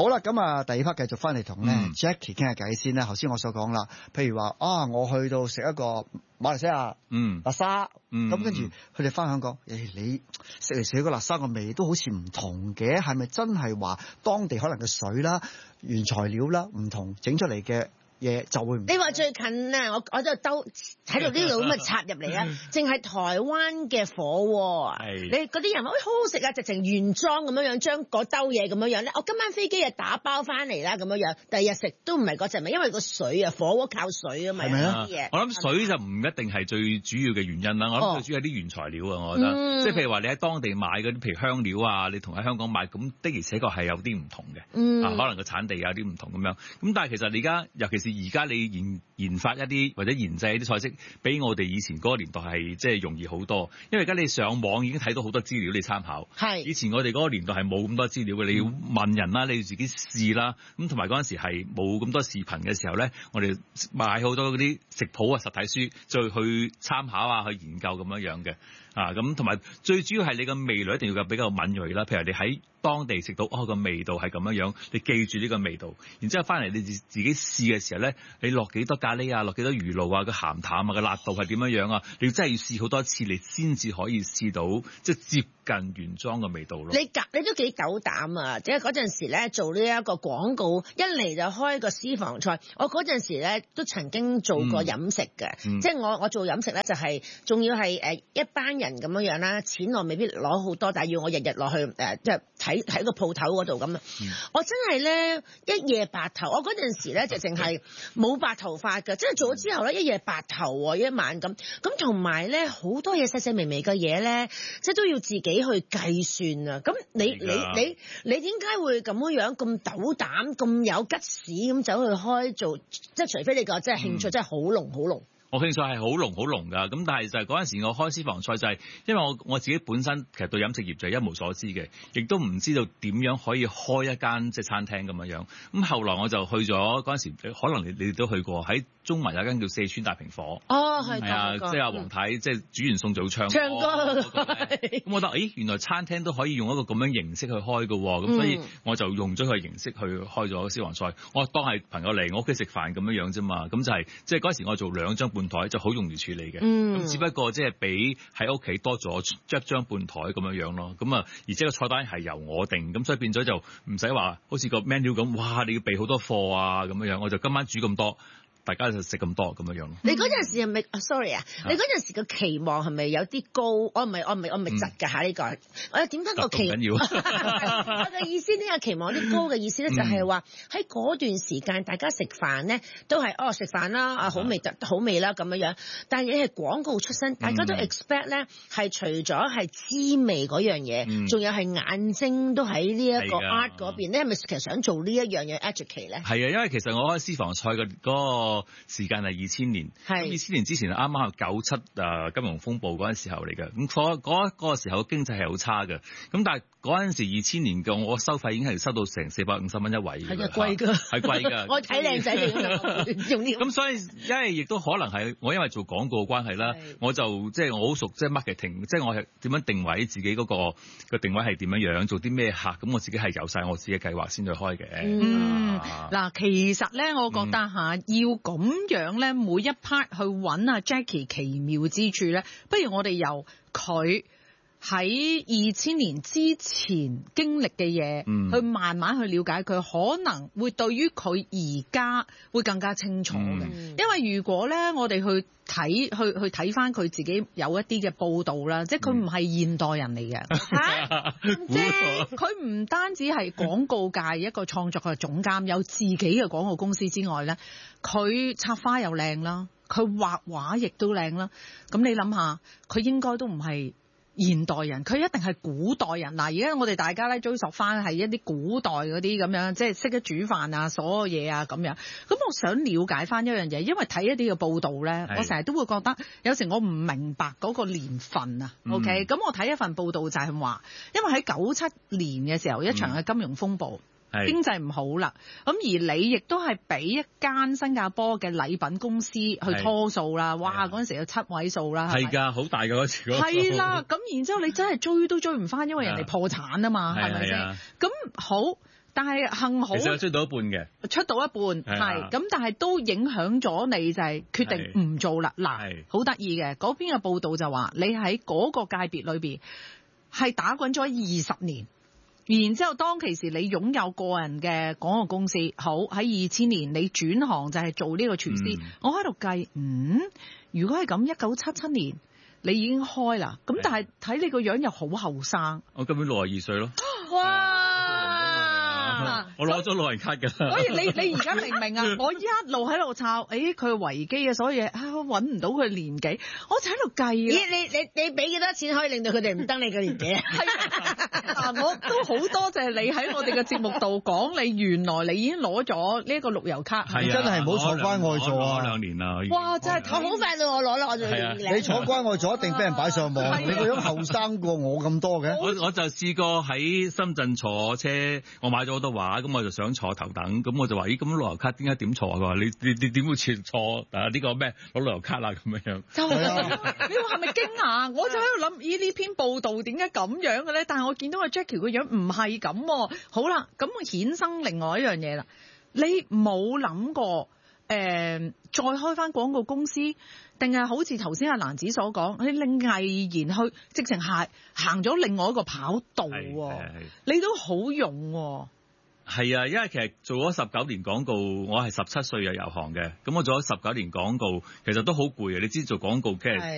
好啦，咁啊，第二 part 繼續翻嚟同咧 Jackie 傾下偈先啦。頭先我所講啦，譬如話我去到食一個馬來西亞辣沙，咁跟住佢哋翻香港，你食嚟食去個辣沙個味都好似唔同嘅，係咪真係話當地可能嘅水啦、原材料啦唔同，整出嚟嘅嘢就會唔同？ 你話最近啊，我就兜喺度呢度咁啊插入嚟啊，淨係台灣嘅火鍋，你嗰啲人話好好食啊，直情原裝咁樣將嗰兜嘢咁樣咧，我今晚飛機啊打包翻嚟啦咁樣，第二日食都唔係嗰陣味，因為個水啊，火鍋靠水啊嘛， 係咪啊？ 我諗水就唔一定係最主要嘅原因啦，我諗最主要係啲原材料啊，我覺得，即係譬如話你喺當地買嗰啲，譬如香料啊，你同喺香港買，咁的而且確係有啲唔同嘅，可能個產地有啲唔同咁樣，咁但係其實你而家，尤其是而家你研發一啲或者研製一啲菜式，比我哋以前嗰個年代係即係容易好多，因為而家你上網已經睇到好多資料你參考。係以前我哋嗰個年代係冇咁多資料嘅，你要問人啦，你要自己試啦。咁同埋嗰陣時係冇咁多視頻嘅時候咧，我哋買好多嗰啲食譜啊、實體書，再去參考啊、去研究咁樣嘅。咁同埋最主要係你個味蕾一定要比較敏鋭啦。譬如你喺當地食到個味道係咁樣，你記住呢個味道，然之後翻嚟你自己試嘅時候咧，你落幾多咖喱啊，落幾多魚露啊，個鹹淡啊，個辣度係點樣啊？你真係要試好多次，你先至可以試到即係接近原裝嘅味道咯。 你都幾夠膽啊！即係嗰陣時咧做呢一個廣告，一嚟就開個私房菜。我嗰陣時咧都曾經做過飲食嘅，即係我做飲食咧就係仲要係一班人咁樣啦，錢我未必攞好多，但係要我日日落去即係睇個鋪頭嗰度咁啊！我真係咧一夜白頭，我嗰陣時咧就淨係冇白頭髮㗎，即係做咗之後咧一夜白頭喎，一晚咁同埋咧好多嘢細細微微嘅嘢咧，即係都要自己去計算啊！咁你點解會咁樣咁斗膽咁有吉士咁走去開做？即係除非你個即係興趣真係好濃好濃。 我興趣係好濃好濃㗎，咁但係就係嗰陣時我開私房菜就係因為我自己本身其實對飲食業就係一無所知嘅，亦都唔知道點樣可以開一間即係餐廳咁樣。咁後來我就去咗嗰陣時，可能你哋都去過喺中環有間叫四川大平火。係啊，即係阿黃太即係煮完餸就唱歌。咁我覺得原來餐廳都可以用一個咁樣形式去開㗎喎，咁所以我就用咗佢形式去開咗私房菜。我當係朋友嚟我屋企食飯咁樣啫嘛，咁就係即係嗰陣時我做2張半台就好容易處理嘅，咁只不過即係比喺屋企多咗一張半台咁樣咯，咁而且個菜單係由我定，咁所以變咗就唔使話好似個 menu 咁，哇你要備好多貨啊咁樣，我就今晚煮咁多。大家就食咁多咁樣咯。 你嗰陣時係咪？sorry 啊，你嗰陣時嘅期望係咪有啲高？我唔係窒㗎嚇呢個。我點解個期？緊要。我嘅意思呢個期望啲高嘅意思咧，就係話喺嗰段時間大家食飯咧都係食飯啦，好味啦咁樣。但係你係廣告出身，大家都 expect 咧係除咗係滋味嗰樣嘢，仲有係眼睛都喺呢一個 art 嗰邊。你係咪其實想做呢一樣嘢 educate 咧？係啊，因為其實我開私房菜嘅嗰個時間係2000年，咁2000年之前啱啱係97金融風暴嗰陣時候嚟嘅，咁嗰個時候經濟係好差嘅，咁但係嗰陣時2000年嘅我收費已經係收到成450蚊一位嘅，係貴㗎，係貴㗎。我睇靚仔嚟用呢。咁所以因為亦都可能係我因為做廣告關係啦，我就即係我好熟即係 marketing，即係我係點樣定位自己嗰個定位係點樣做啲咩客，咁我自己係有晒我自己計劃先去開嘅。 嗱，其實咧，我覺得要咁樣咧，每一 part 去揾阿 Jackie 奇妙之處咧，不如我哋由佢喺2000年之前經歷嘅嘢，去慢慢去了解佢，可能會對於佢而家會更加清楚嘅。因為如果咧，我哋去睇翻佢自己有一啲嘅報導啦，即係佢唔係現代人嚟嘅，即係佢唔單止係廣告界一個創作嘅總監，有自己嘅廣告公司之外咧，佢插花又靚啦，佢畫畫亦都靚啦。咁你諗下，佢應該都唔係現代人，佢一定係古代人。嗱，而家我哋大家咧追溯翻係一啲古代嗰啲咁樣，即係識得煮飯啊，所有嘢啊咁樣。咁我想了解翻一樣嘢，因為睇一啲嘅報道咧，我成日都會覺得有時我唔明白嗰個年份啊。OK，咁我睇一份報道就係話，因為喺97年嘅時候一場嘅金融風暴。經濟唔好啦，咁而你亦都係俾一間新加坡嘅禮品公司去拖數啦，哇！嗰陣時有7位數啦，係㗎， 好大㗎嗰時。 係啦，咁然之後你真係追都追唔翻，因為人哋破產啊嘛，係咪先？咁好， 但係幸好其實出到一半嘅， 出到一半係咁，但係都影響咗你就係決定唔做啦。嗱，好得意嘅嗰篇嘅報道就話你喺嗰個界別裏邊係打滾咗20年。然之後，當其時你擁有個人嘅廣告公司，好喺2000年你轉行就係做呢個廚師。我喺度計，如果係咁，1977年你已經開啦，咁但係睇你個樣又好後生。 我今年62歲咯。 哇！ 我攞咗老人卡㗎。 所以你而家明唔明啊？我一路喺度抄，佢維基嘅所有嘢我揾唔到佢年紀，我就喺度計啊！ 你俾幾多錢可以令到佢哋唔登你嘅年紀啊？ 我都好多謝你喺我哋嘅節目度講，你原來你已經攞咗呢一個綠油卡。 係真係唔好坐關愛座啊！ 攞2年啦。 哇！真係好快到我攞啦，我仲你坐關愛座一定俾人擺上網。你個樣後生過我咁多嘅。 我就試過喺深圳坐車，我買咗好多畫，咁我就想坐頭等，咁我就話：咦，咁旅遊卡點解點坐啊？佢話：你點會坐呢個咩攞旅遊卡啦咁樣。 就係你話係咪驚訝？我就喺度諗，咦呢篇報道點解咁樣嘅咧？但係我見到阿 Jackie 個樣唔係咁。好啦，咁我衍生另外一樣嘢啦。你冇諗過再開翻廣告公司，定係好似頭先阿蘭子所講，你毅然去直情行咗另外一個跑道喎？你都好勇喎。 係啊，因為其實做咗19年廣告，我係17歲入行嘅，咁我做咗19年廣告，其實都好攰啊！你知做廣告嘅。